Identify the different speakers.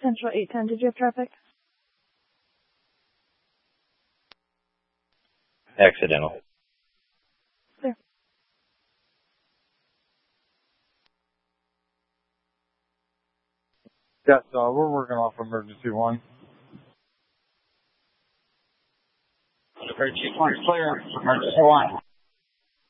Speaker 1: Central 810, did you have traffic?
Speaker 2: Accidental.
Speaker 1: Clear.
Speaker 3: Yes, we're working off emergency 1.
Speaker 4: Emergency 1 clear. Emergency 1.